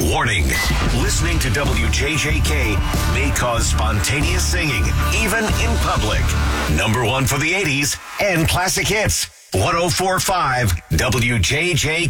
Warning. Listening to WJJK may cause spontaneous singing, even in public. Number one for the 80s and classic hits. 104.5 WJJK.